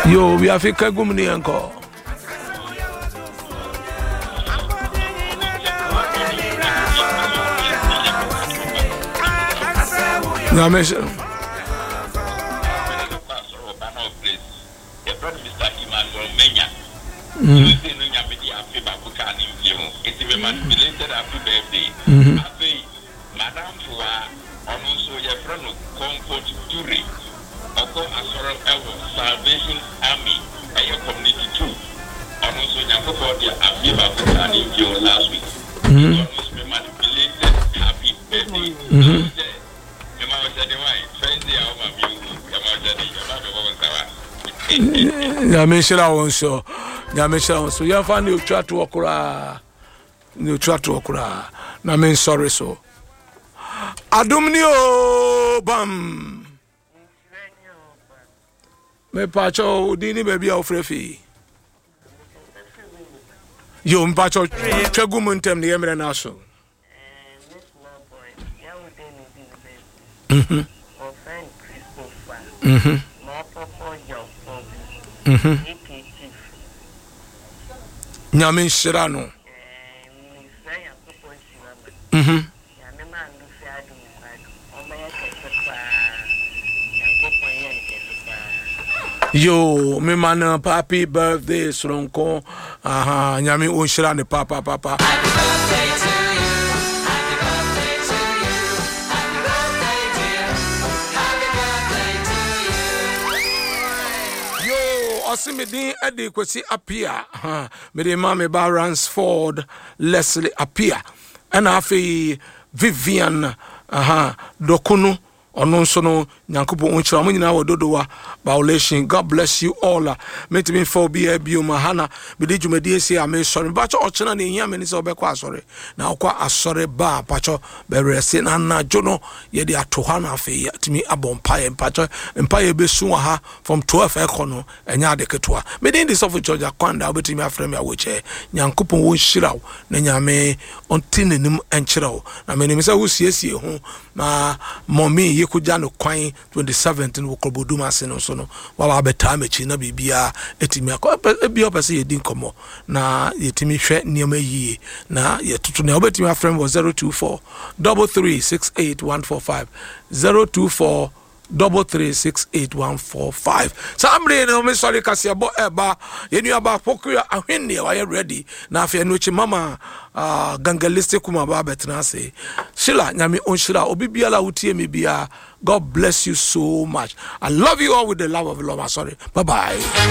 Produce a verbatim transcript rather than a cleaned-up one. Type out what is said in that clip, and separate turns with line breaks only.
Yo, we have Fika Gumni encore. No, Mister Mm-hmm.
Madam Fua, also your friend of Comfort Jury, Oko Asoro Evo, Salvation Army, and your community too. Also, Yakobo, Afiba Bukani, your last week. Almost be manipulated, happy birthday.
Mm-hmm. Nyamishira wonso nyamishira wonso ya fani utwatu okura ni utwatu okura na men sorry so adumni o bam me pacho dini baby ofrefi yo mpacho twegu muntem ne yemre na so mhm mhm Mhm. Nyamin Shirano. Mhm. Yo, me man, happy birthday, Sronko. Aha, Nyamin Shirano, papa, papa. Happy birthday to you. Happy birthday to you. Happy birthday, dear. Happy birthday to you. Yo, Osimidin Eddie Kwesi appear. Ha, me de mama ba Ransford Leslie appear. And afi Vivian aha Dokunu ono nso no nyankopo onchira mo nyina wododowa violation. God bless you all. Meet me for be a mahana be de dwumadi esi ame sorry bacho ochena na ehia me ni se obekwa asore na okwa asore ba pacho be rese na na jono ye de atoha na afi timi abompaye pacho empaye be su ha from twelve ekono enya de ketua me de this of Georgia kwanda obetimi afrem ya woche nyankopo wo nhirawo na nyame ontinenim enchirawo na me ni se wo siesie ho na mommy kuja no kwan twenty-seventh no Koduma se no so no wa ba beta mechi na bibia etimi akọ ebi opese ye din komo na yetimi hwe niam yi na yetutu na obetimi afrem was zero two four three three six eight one four five zero two four three three six eight one four five. Somebody no me sorry kasi abo eba yenu aba pokuya ahwenne wa ready na afia no chi mama uh, gangaliste kuma ba betna se shila nyame onshira obibiala utie me bia. God bless you so much. I love you all with the love of the Lord. Sorry. Bye bye.